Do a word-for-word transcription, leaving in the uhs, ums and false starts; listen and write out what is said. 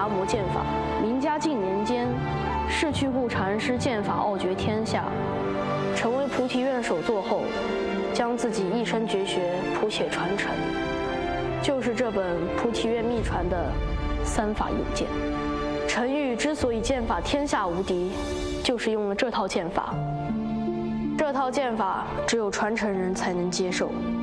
达摩剑法。明嘉靖年间，释去护禅师剑法傲绝天下，成为菩提院首座后，将自己一身绝学谱写传承，就是这本菩提院秘传的三法印剑。陈玉之所以剑法天下无敌，就是用了这套剑法。这套剑法只有传承人才能接受。